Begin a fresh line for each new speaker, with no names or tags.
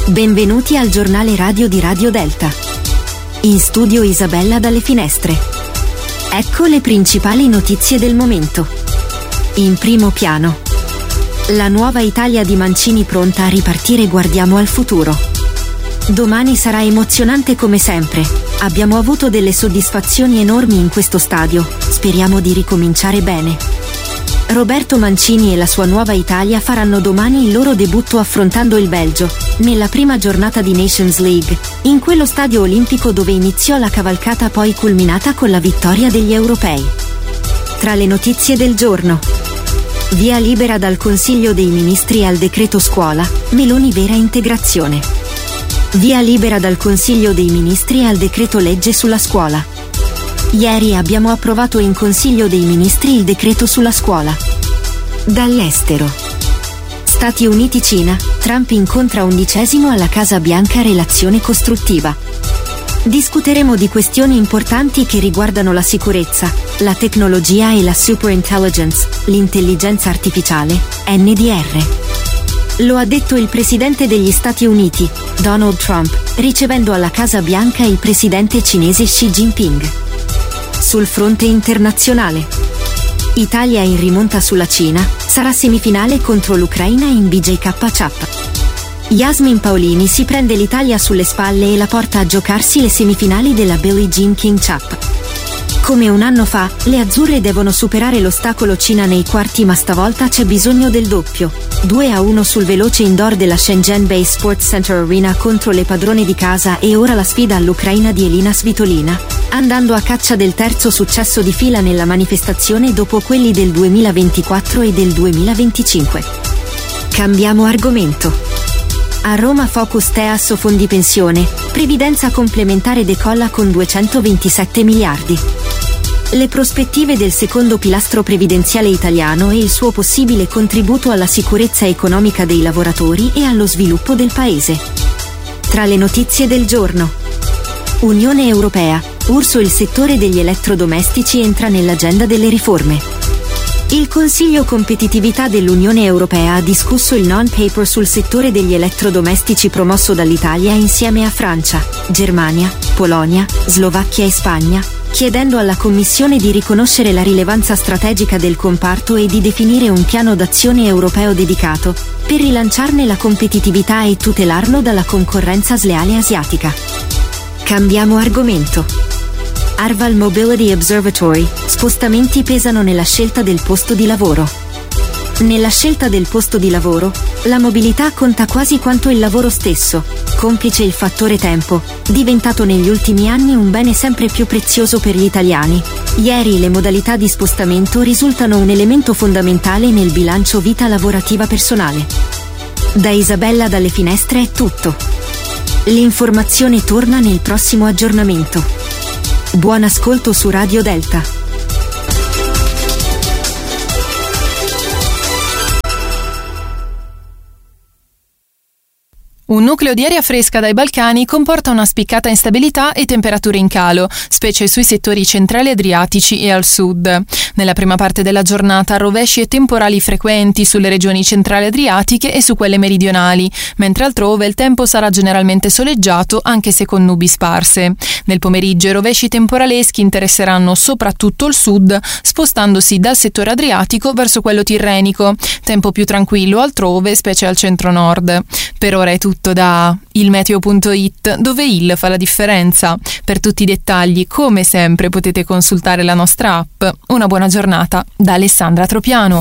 Benvenuti al giornale radio di Radio Delta. In studio Isabella dalle finestre. Ecco le principali notizie del momento. In primo piano. La nuova Italia di Mancini pronta a ripartire, guardiamo al futuro. Domani sarà emozionante come sempre. Abbiamo avuto delle soddisfazioni enormi in questo stadio, speriamo di ricominciare bene. Roberto Mancini e la sua nuova Italia faranno domani il loro debutto affrontando il Belgio, nella prima giornata di Nations League, in quello stadio olimpico dove iniziò la cavalcata poi culminata con la vittoria degli europei. Tra le notizie del giorno. Via libera dal Consiglio dei Ministri al decreto scuola, Meloni vera integrazione. Via libera dal Consiglio dei Ministri al decreto legge sulla scuola. Ieri abbiamo approvato in Consiglio dei Ministri il decreto sulla scuola. Dall'estero. Stati Uniti-Cina, Trump incontra 11° alla Casa Bianca, relazione costruttiva. Discuteremo di questioni importanti che riguardano la sicurezza, la tecnologia e la superintelligence, l'intelligenza artificiale, NDR. Lo ha detto il presidente degli Stati Uniti, Donald Trump, ricevendo alla Casa Bianca il presidente cinese Xi Jinping. Sul fronte internazionale. Italia in rimonta sulla Cina, sarà semifinale contro l'Ucraina in BJK. Yasmin Paolini si prende l'Italia sulle spalle e la porta a giocarsi le semifinali della Billie Jean King Cup. Come un anno fa, le azzurre devono superare l'ostacolo Cina nei quarti, ma stavolta c'è bisogno del doppio. 2-1 sul veloce indoor della Shenzhen Bay Sports Center Arena contro le padrone di casa, e ora la sfida all'Ucraina di Elina Svitolina, andando a caccia del terzo successo di fila nella manifestazione dopo quelli del 2024 e del 2025. Cambiamo argomento. A Roma Focus Teas Fondi Pensione, previdenza complementare decolla con 227 miliardi. Le prospettive del secondo pilastro previdenziale italiano e il suo possibile contributo alla sicurezza economica dei lavoratori e allo sviluppo del Paese. Tra le notizie del giorno. Unione Europea, URSO, il settore degli elettrodomestici entra nell'agenda delle riforme. Il Consiglio Competitività dell'Unione Europea ha discusso il non-paper sul settore degli elettrodomestici promosso dall'Italia insieme a Francia, Germania, Polonia, Slovacchia e Spagna, chiedendo alla Commissione di riconoscere la rilevanza strategica del comparto e di definire un piano d'azione europeo dedicato, per rilanciarne la competitività e tutelarlo dalla concorrenza sleale asiatica. Cambiamo argomento. Arval Mobility Observatory, spostamenti pesano nella scelta del posto di lavoro. Nella scelta del posto di lavoro, la mobilità conta quasi quanto il lavoro stesso, complice il fattore tempo, diventato negli ultimi anni un bene sempre più prezioso per gli italiani. Ieri le modalità di spostamento risultano un elemento fondamentale nel bilancio vita lavorativa personale. Da Isabella dalle finestre è tutto. L'informazione torna nel prossimo aggiornamento. Buon ascolto su Radio Delta.
Un nucleo di aria fresca dai Balcani comporta una spiccata instabilità e temperature in calo, specie sui settori centrali adriatici e al sud. Nella prima parte della giornata rovesci e temporali frequenti sulle regioni centrali adriatiche e su quelle meridionali, mentre altrove il tempo sarà generalmente soleggiato anche se con nubi sparse. Nel pomeriggio i rovesci temporaleschi interesseranno soprattutto il sud, spostandosi dal settore adriatico verso quello tirrenico. Tempo più tranquillo altrove, specie al centro-nord. Per ora è tutto da ilmeteo.it, dove il fa la differenza. Per tutti i dettagli, come sempre, potete consultare la nostra app. Una buona giornata da Alessandra Tropiano.